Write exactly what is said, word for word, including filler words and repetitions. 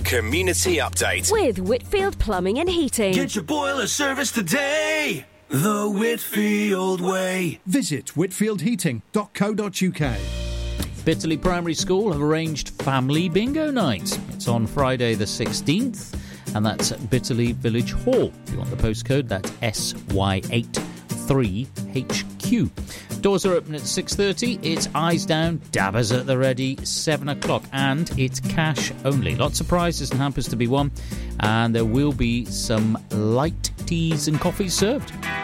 Community Update with Whitfield Plumbing and Heating. Get your boiler service today, the Whitfield way. Visit whitfield heating dot co dot uk. Bitterley Primary School have arranged Family Bingo Night. It's on Friday the sixteenth, and that's at Bitterley Village Hall. If you want the postcode, that's S Y eight three H Q. Doors are open at six thirty. It's eyes down, dabbers at the ready, seven o'clock, and it's cash only. Lots of prizes and hampers to be won, and there will be some light teas and coffees served.